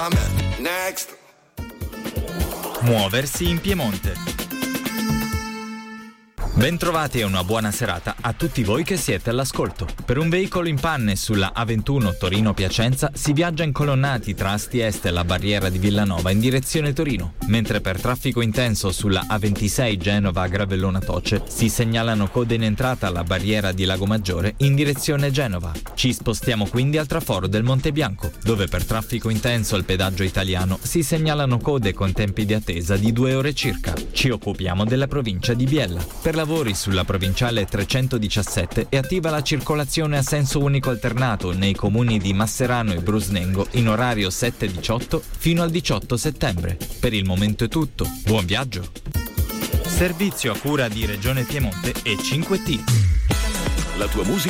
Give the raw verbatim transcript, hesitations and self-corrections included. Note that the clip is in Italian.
Next. Muoversi in Piemonte. Bentrovati e una buona serata a tutti voi che siete all'ascolto. Per un veicolo in panne sulla A ventuno Torino-Piacenza si viaggia incolonnati tra Asti Est e la barriera di Villanova in direzione Torino, mentre per traffico intenso sulla A ventisei Genova-Gravellona-Toce si segnalano code in entrata alla barriera di Lago Maggiore in direzione Genova. Ci spostiamo quindi al traforo del Monte Bianco, dove per traffico intenso al pedaggio italiano si segnalano code con tempi di attesa di due ore circa. Ci occupiamo della provincia di Biella. Per lavori sulla provinciale trecentodiciassette è attiva la circolazione a senso unico alternato nei comuni di Masserano e Brusnengo in orario sette diciotto fino al diciotto settembre. Per il momento è tutto. Buon viaggio! Servizio a cura di Regione Piemonte e cinque T. La tua musica